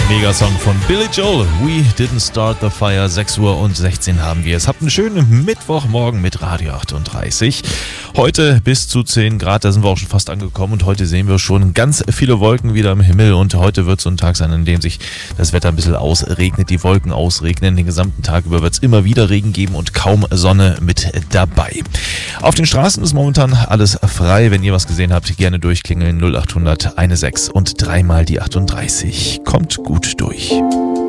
Megasong von Billy Joel. We didn't start the fire. 6:16 Uhr haben wir es. Habt einen schönen Mittwochmorgen mit Radio 38. Heute bis zu 10 Grad, da sind wir auch schon fast angekommen. Und heute sehen wir schon ganz viele Wolken wieder im Himmel. Und heute wird so ein Tag sein, an dem sich das Wetter ein bisschen ausregnet, die Wolken ausregnen. Den gesamten Tag über wird es immer wieder Regen geben und kaum Sonne mit dabei. Auf den Straßen ist momentan alles frei. Wenn ihr was gesehen habt, gerne durchklingeln. 0800 16 und dreimal die 38. Kommt gut durch.